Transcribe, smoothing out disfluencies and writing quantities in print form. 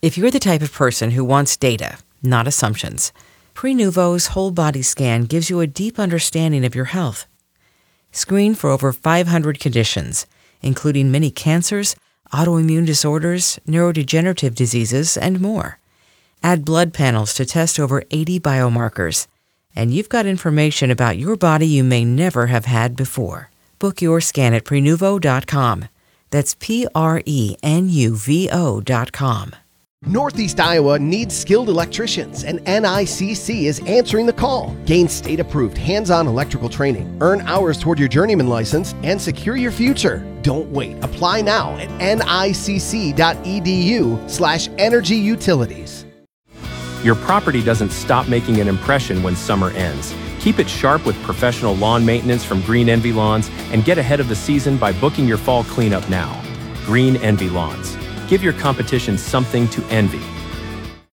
If you're the type of person who wants data, not assumptions, Prenuvo's whole body scan gives you a deep understanding of your health. Screen for over 500 conditions, including many cancers, autoimmune disorders, neurodegenerative diseases, and more. Add blood panels to test over 80 biomarkers, and you've got information about your body you may never have had before. Book your scan at Prenuvo.com. That's Prenuvo.com. Northeast Iowa needs skilled electricians, and NICC is answering the call. Gain state-approved hands-on electrical training, earn hours toward your journeyman license, and secure your future. Don't wait. Apply now at nicc.edu/energyutilities. Your property doesn't stop making an impression when summer ends. Keep it sharp with professional lawn maintenance from Green Envy Lawns and get ahead of the season by booking your fall cleanup now. Green Envy Lawns. Give your competition something to envy.